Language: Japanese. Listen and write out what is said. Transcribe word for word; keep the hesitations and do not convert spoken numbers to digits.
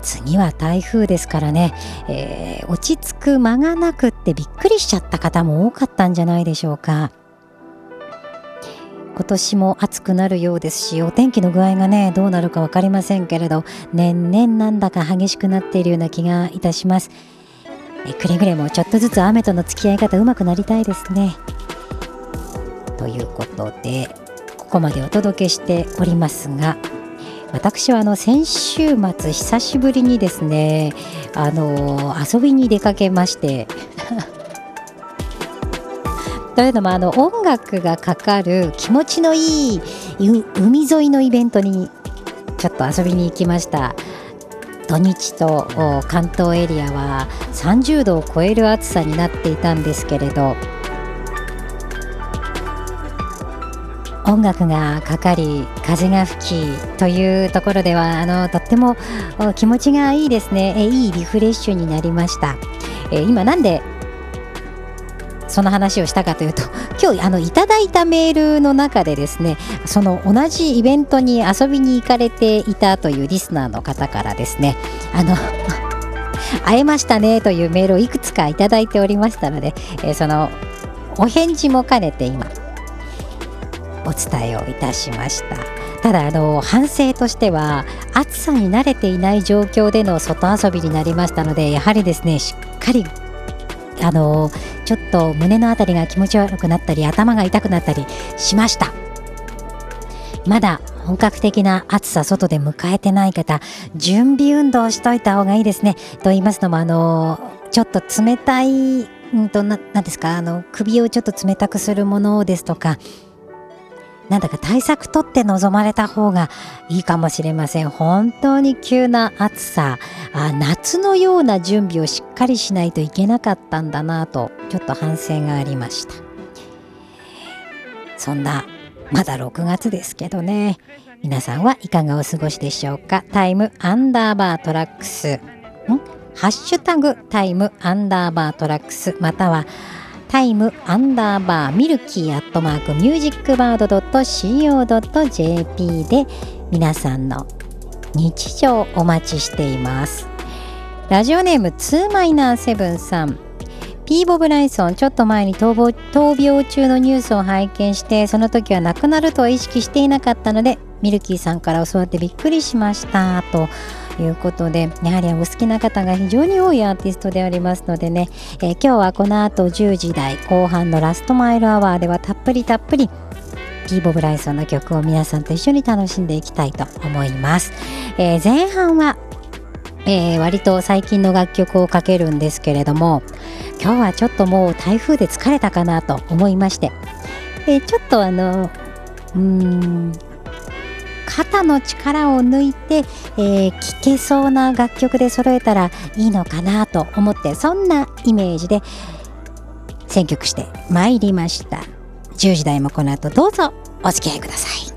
次は台風ですからね、えー、落ち着く間がなくってびっくりしちゃった方も多かったんじゃないでしょうか。今年も暑くなるようですし、お天気の具合がねどうなるか分かりませんけれど、年々なんだか激しくなっているような気がいたします。えくれぐれもちょっとずつ雨との付き合い方うまくなりたいですね。ということでここまでお届けしておりますが、私はあの先週末久しぶりにですねあの遊びに出かけましてというのもあの音楽がかかる気持ちのいい海沿いのイベントにちょっと遊びに行きました。土日と関東エリアはさんじゅうどを超える暑さになっていたんですけれど、音楽がかかり風が吹きというところではあのとっても気持ちがいいですね。えいいリフレッシュになりました。え今なんでその話をしたかというと、今日あのいただいたメールの中でですね、その同じイベントに遊びに行かれていたというリスナーの方からですね、あの会えましたねというメールをいくつかいただいておりましたので、えー、そのお返事も兼ねて今お伝えをいたしました。ただあの反省としては暑さに慣れていない状況での外遊びになりましたので、やはりですねしっかりあのちょっと胸のあたりが気持ち悪くなったり頭が痛くなったりしました。まだ本格的な暑さ外で迎えてない方、準備運動しといた方がいいですね。と言いますのもあのちょっと冷たい、うんとななんですかあの首をちょっと冷たくするものですとか、なんだか対策取って臨まれた方がいいかもしれません。本当に急な暑さ、あ夏のような準備をしっかりしないといけなかったんだなとちょっと反省がありました。そんなまだろくがつですけどね、皆さんはいかがお過ごしでしょうか。タイムアンダーバートラックスんハッシュタグタイムアンダーバートラックス、またはタイムアンダーバーミルキーアットマークミュージックバードドットシーオードットジェーピー で皆さんの日常お待ちしています。ラジオネームツーマイナーセブンさん、ピーボブライソン、ちょっと前に闘病、闘病中のニュースを拝見して、その時は亡くなるとは意識していなかったのでミルキーさんから教わってびっくりしましたということで、やはりお好きな方が非常に多いアーティストでありますのでね、えー、今日はこの後じゅうじ台後半のラストマイルアワーではたっぷりたっぷりピーボブライソンの曲を皆さんと一緒に楽しんでいきたいと思います。えー、前半は、えー、割と最近の楽曲をかけるんですけれども、今日はちょっともう台風で疲れたかなと思いまして、えー、ちょっとあのうーん肩の力を抜いて、えー、聴けそうな楽曲で揃えたらいいのかなと思って、そんなイメージで選曲してまいりました。じゅうじ台もこの後どうぞお付き合いください。